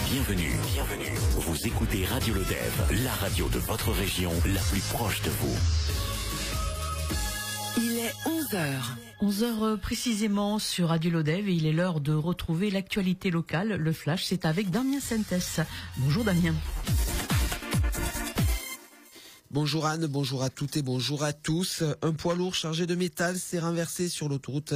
Bienvenue. Vous écoutez Radio Lodève, la radio de votre région, la plus proche de vous. Il est 11h. 11h précisément sur Radio Lodève et il est l'heure de retrouver l'actualité locale. Le Flash, c'est avec Damien Sentes. Bonjour Damien. Bonjour Anne, bonjour à toutes et bonjour à tous. Un poids lourd chargé de métal s'est renversé sur l'autoroute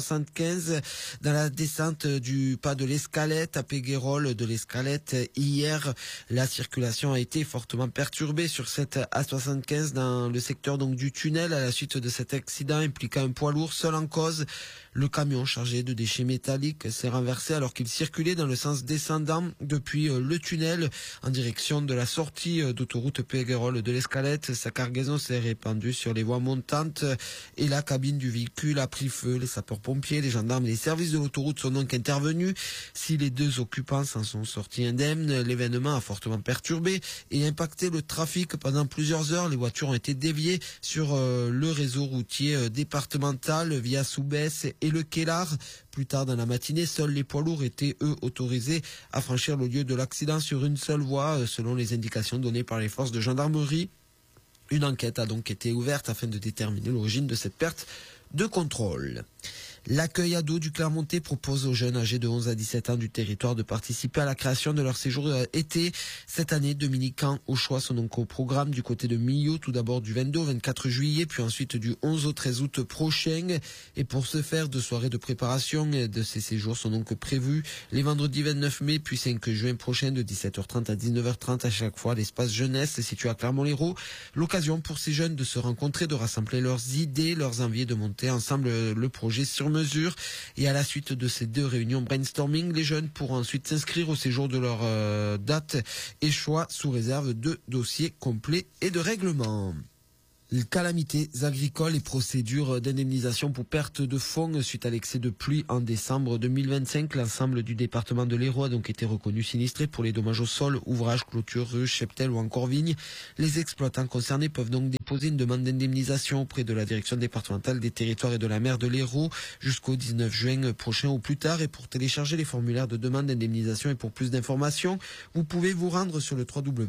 75 dans la descente du pas de l'Escalette à Péguerolles de l'Escalette hier. La circulation a été fortement perturbée sur cette A75 dans le secteur donc du tunnel à la suite de cet accident impliquant un poids lourd. Seul en cause, le camion chargé de déchets métalliques s'est renversé alors qu'il circulait dans le sens descendant depuis le tunnel en direction de la sortie d'autoroute Péguerolles de l'Escalette. Sa cargaison s'est répandue sur les voies montantes et la cabine du véhicule a pris feu. Les sapeurs-pompiers, les gendarmes et les services de l'autoroute sont donc intervenus. Si les deux occupants s'en sont sortis indemnes, l'événement a fortement perturbé et impacté le trafic pendant plusieurs heures. Les voitures ont été déviées sur le réseau routier départemental via Soubès et le Kellar. Plus tard dans la matinée, seuls les poids lourds étaient, eux, autorisés à franchir le lieu de l'accident sur une seule voie, selon les indications données par les forces de gendarmerie. Une enquête a donc été ouverte afin de déterminer l'origine de cette perte de contrôle. L'accueil ado du Clermontais propose aux jeunes âgés de 11 à 17 ans du territoire de participer à la création de leur séjour été. Cette année, dominicains au choix sont donc au programme du côté de Millau, tout d'abord du 22 au 24 juillet, puis ensuite du 11 au 13 août prochain. Et pour ce faire, deux soirées de préparation de ces séjours sont donc prévues les vendredis 29 mai, puis 5 juin prochain de 17h30 à 19h30 à chaque fois. L'espace jeunesse situé à Clermont-Lérault. L'occasion pour ces jeunes de se rencontrer, de rassembler leurs idées, leurs envies, de monter ensemble le projet sur mesure. Et à la suite de ces deux réunions brainstorming, les jeunes pourront ensuite s'inscrire au séjour de leur date et choix sous réserve de dossiers complets et de règlements. Calamités agricoles et procédures d'indemnisation pour perte de fonds suite à l'excès de pluie en décembre 2025. L'ensemble du département de l'Hérault a donc été reconnu sinistré pour les dommages au sol, ouvrages, clôtures, ruches, cheptels ou encore vignes. Les exploitants concernés peuvent donc déposer une demande d'indemnisation auprès de la direction départementale des territoires et de la mer de l'Hérault jusqu'au 19 juin prochain ou plus tard. Et pour télécharger les formulaires de demande d'indemnisation et pour plus d'informations, vous pouvez vous rendre sur le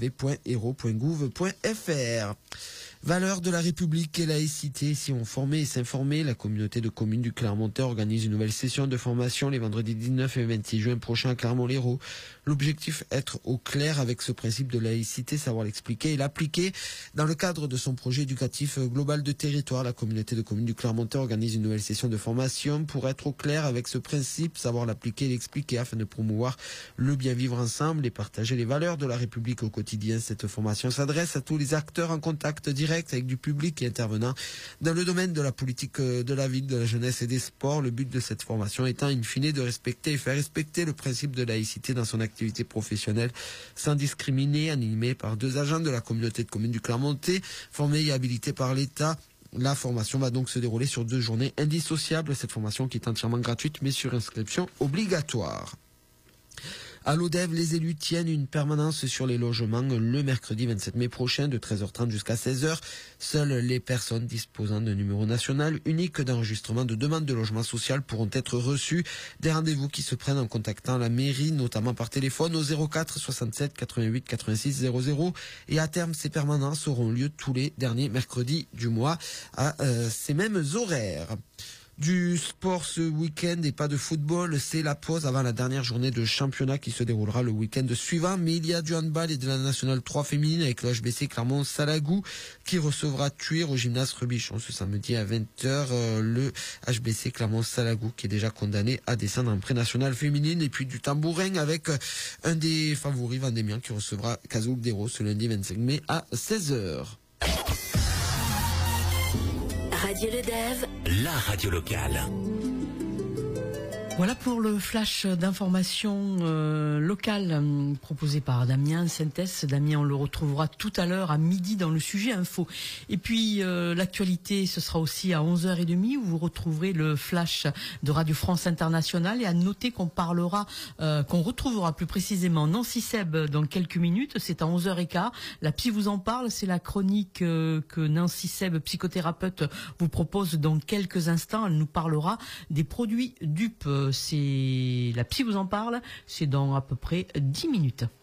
www.hérault.gouv.fr. Valeurs de la République et laïcité. Si on formait et s'informer, la communauté de communes du Clermontais organise une nouvelle session de formation les vendredis 19 et 26 juin prochains à Clermont-Lérault. L'objectif, être au clair avec ce principe de laïcité, savoir l'expliquer et l'appliquer. Dans le cadre de son projet éducatif global de territoire, la communauté de communes du Clermontais organise une nouvelle session de formation pour être au clair avec ce principe, savoir l'appliquer et l'expliquer afin de promouvoir le bien vivre ensemble et partager les valeurs de la République au quotidien. Cette formation s'adresse à tous les acteurs en contact direct avec du public et intervenant dans le domaine de la politique de la ville, de la jeunesse et des sports. Le but de cette formation étant in fine de respecter et faire respecter le principe de laïcité dans son activité professionnelle sans discriminer, animé par deux agents de la communauté de communes du Clermontais, formés et habilités par l'État. La formation va donc se dérouler sur 2 journées indissociables. Cette formation qui est entièrement gratuite mais sur inscription obligatoire. À Lodève, les élus tiennent une permanence sur les logements le mercredi 27 mai prochain de 13h30 jusqu'à 16h. Seules les personnes disposant d'un numéro national unique d'enregistrement de demande de logement social pourront être reçues. Des rendez-vous qui se prennent en contactant la mairie, notamment par téléphone au 04 67 88 86 00. Et à terme, ces permanences auront lieu tous les derniers mercredis du mois à ces mêmes horaires. Du sport ce week-end et pas de football, c'est la pause avant la dernière journée de championnat qui se déroulera le week-end suivant. Mais il y a du handball et de la nationale 3 féminine avec le HBC Clermont-Salagou qui recevra Thuir au gymnase Rebichon ce samedi à 20h. Le HBC Clermont-Salagou qui est déjà condamné à descendre en pré-nationale féminine. Et puis du tambourin avec un des favoris, Vendémian, qui recevra Cazoul-Déro ce lundi 25 mai à 16h. Radio Lodève, La radio locale. Voilà pour le flash d'information locale proposé par Damien Sentes. Damien, on le retrouvera tout à l'heure à midi dans le sujet info. Et puis l'actualité, ce sera aussi à 11h30 où vous retrouverez le flash de Radio France Internationale. Et à noter qu'on parlera, qu'on retrouvera plus précisément Nancy Seb dans quelques minutes. C'est à 11h15. La psy vous en parle. C'est la chronique que Nancy Seb, psychothérapeute, vous propose dans quelques instants. Elle nous parlera des produits dupes. c'est la psy vous en parle, c'est dans à peu près 10 minutes.